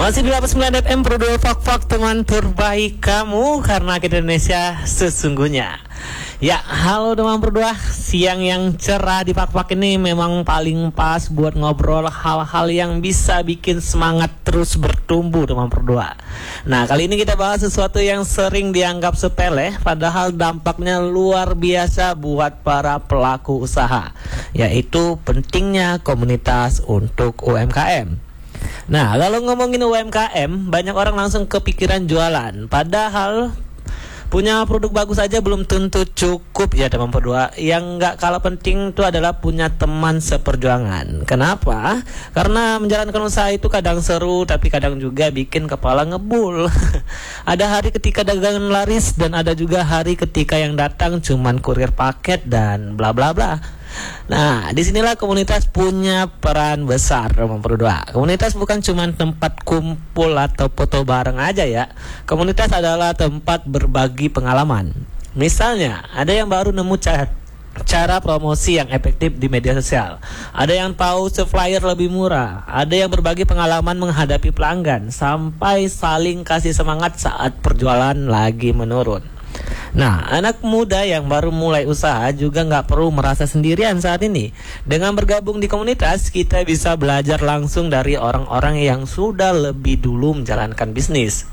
Masih di 89 FM Pro 2 Fak teman terbaik kamu, karena kita Indonesia sesungguhnya. Ya, halo teman Pro 2. Siang yang cerah di Fak ini memang paling pas buat ngobrol hal-hal yang bisa bikin semangat terus bertumbuh teman Pro 2. Nah, kali ini kita bahas sesuatu yang sering dianggap sepele, padahal dampaknya luar biasa buat para pelaku usaha, yaitu pentingnya komunitas untuk UMKM. Nah, kalau ngomongin UMKM, banyak orang langsung kepikiran jualan. Padahal punya produk bagus aja belum tentu cukup ya teman berdua. Yang nggak kalah penting itu adalah punya teman seperjuangan. Kenapa? Karena menjalankan usaha itu kadang seru, tapi kadang juga bikin kepala ngebul. Ada hari ketika dagangan laris, dan ada juga hari ketika yang datang cuman kurir paket dan bla bla bla. Nah, disinilah komunitas punya peran besar teman berdua. Komunitas bukan cuma tempat kumpul atau foto bareng aja ya. Komunitas adalah tempat berbagi pengalaman. Misalnya, ada yang baru nemu cara promosi yang efektif di media sosial. Ada yang tahu flyer lebih murah. Ada yang berbagi pengalaman menghadapi pelanggan, sampai saling kasih semangat saat perjualan lagi menurun. Nah, anak muda yang baru mulai usaha juga nggak perlu merasa sendirian saat ini. Dengan bergabung di komunitas, kita bisa belajar langsung dari orang-orang yang sudah lebih dulu menjalankan bisnis.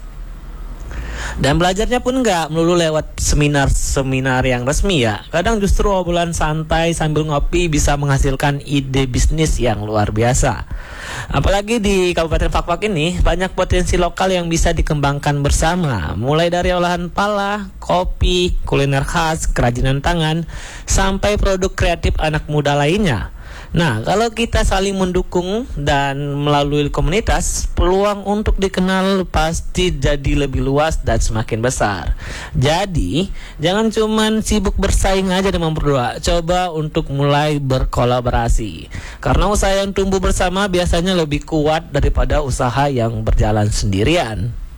Dan belajarnya pun nggak melulu lewat seminar-seminar yang resmi ya. Kadang justru obrolan santai sambil ngopi bisa menghasilkan ide bisnis yang luar biasa. Apalagi di Kabupaten Fak ini banyak potensi lokal yang bisa dikembangkan bersama. Mulai dari olahan pala, kopi, kuliner khas, kerajinan tangan, sampai produk kreatif anak muda lainnya. Nah, kalau kita saling mendukung dan melalui komunitas, peluang untuk dikenal pasti jadi lebih luas dan semakin besar. Jadi, jangan cuman sibuk bersaing aja dengan berdua. Coba untuk mulai berkolaborasi. Karena usaha yang tumbuh bersama biasanya lebih kuat daripada usaha yang berjalan sendirian.